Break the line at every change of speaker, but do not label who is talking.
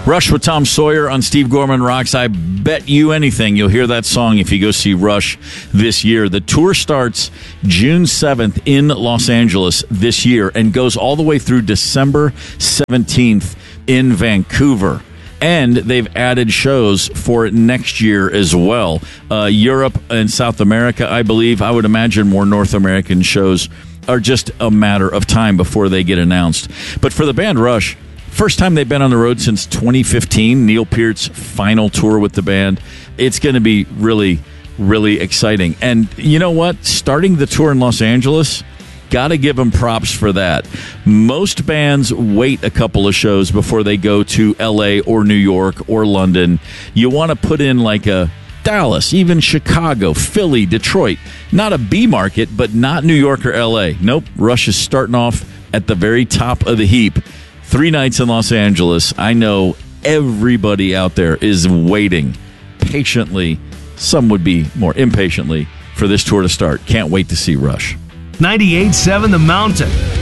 Rush with Tom Sawyer on Steve Gorman Rocks. I bet you anything you'll hear that song if you go see Rush this year. The tour starts June 7th in Los Angeles this year and goes all the way through December 17th in Vancouver. And they've added shows for next year as well. Europe and South America, I believe. I would imagine more North American shows are just a matter of time before they get announced. But for the band Rush, first time they've been on the road since 2015, Neil Peart's final tour with the band. It's going to be really, really exciting. And you know what? Starting the tour in Los Angeles, got to give them props for that. Most bands wait a couple of shows before they go to L.A. or New York or London. You want to put in like a Dallas, even Chicago, Philly, Detroit. Not a B market, but not New York or L.A. Nope, Rush is starting off at the very top of the heap. 3 nights in Los Angeles. I know everybody out there is waiting patiently. Some would be more impatiently for this tour to start. Can't wait to see Rush.
98.7 The Mountain.